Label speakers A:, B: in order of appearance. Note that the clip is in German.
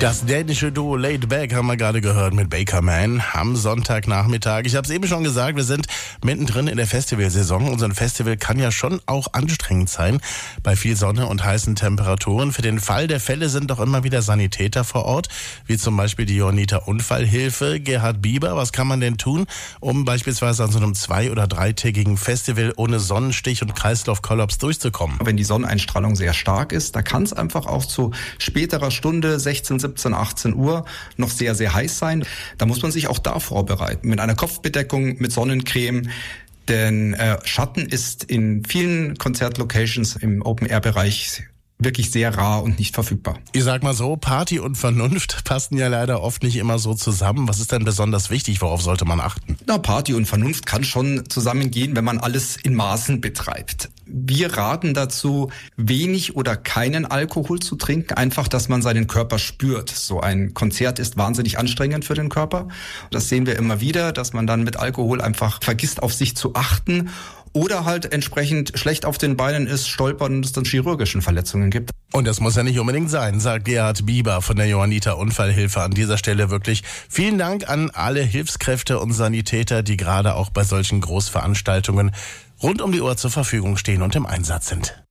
A: Das dänische Duo Laid Back haben wir gerade gehört mit Baker Man am Sonntagnachmittag. Ich habe es eben schon gesagt, wir sind mittendrin in der Festivalsaison. Und so ein Festival kann ja schon auch anstrengend sein bei viel Sonne und heißen Temperaturen. Für den Fall der Fälle sind doch immer wieder Sanitäter vor Ort, wie zum Beispiel die Johanniter Unfallhilfe. Gerhard Bieber, was kann man denn tun, um beispielsweise an so einem 2- oder 3-tägigen Festival ohne Sonnenstich und Kreislaufkollaps durchzukommen?
B: Wenn die Sonneneinstrahlung sehr stark ist, da kann es einfach auch zu späterer Stunde, 16, 17, 18 Uhr, noch sehr, sehr heiß sein. Da muss man sich auch da vorbereiten. Mit einer Kopfbedeckung, mit Sonnencreme. Denn Schatten ist in vielen Konzertlocations im Open-Air-Bereich wirklich sehr rar und nicht verfügbar.
A: Ich sag mal so, Party und Vernunft passen ja leider oft nicht immer so zusammen. Was ist denn besonders wichtig? Worauf sollte man achten?
B: Party und Vernunft kann schon zusammengehen, wenn man alles in Maßen betreibt. Wir raten dazu, wenig oder keinen Alkohol zu trinken, einfach, dass man seinen Körper spürt. So ein Konzert ist wahnsinnig anstrengend für den Körper. Das sehen wir immer wieder, dass man dann mit Alkohol einfach vergisst, auf sich zu achten. Oder halt entsprechend schlecht auf den Beinen ist, stolpern und es dann chirurgischen Verletzungen gibt.
A: Und das muss ja nicht unbedingt sein, sagt Gerhard Bieber von der Johanniter Unfallhilfe. An dieser Stelle wirklich vielen Dank an alle Hilfskräfte und Sanitäter, die gerade auch bei solchen Großveranstaltungen rund um die Uhr zur Verfügung stehen und im Einsatz sind.